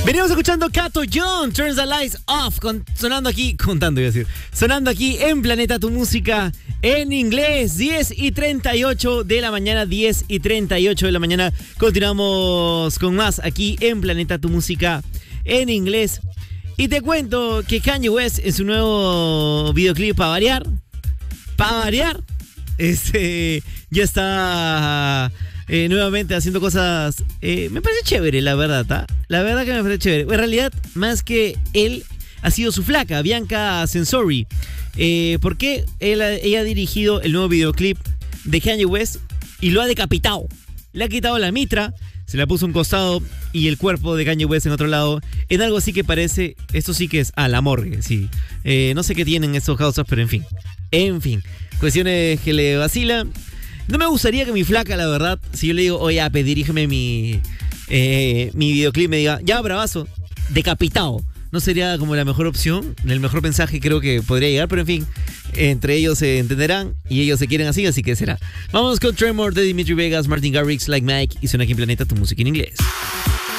Venimos escuchando Kato John, Turns the Lights Off, sonando aquí en Planeta Tu Música en inglés. 10:38 de la mañana, 10:38 de la mañana. Continuamos con más aquí en Planeta Tu Música en inglés. Y te cuento que Kanye West en su nuevo videoclip, para variar, ya está nuevamente haciendo cosas. Me parece chévere, la verdad, la verdad que me parece chévere. En realidad, más que él, ha sido su flaca, Bianca Censori, porque ella ha dirigido el nuevo videoclip de Kanye West y lo ha decapitado. Le ha quitado la mitra, se la puso a un costado y el cuerpo de Kanye West en otro lado, en algo así que parece, esto sí que es a la morgue, sí. No sé qué tienen estos causas, pero en fin, cuestiones que le vacilan. No me gustaría que mi flaca, la verdad, si yo le digo, oye, dirígeme mi videoclip, me diga, ya, bravazo, decapitado. No sería como la mejor opción, el mejor mensaje creo que podría llegar, pero en fin, entre ellos se entenderán y ellos se quieren así que será. Vamos con Tremor de Dimitri Vegas, Martin Garrix, Like Mike, y suena aquí en Planeta Tu Música en inglés.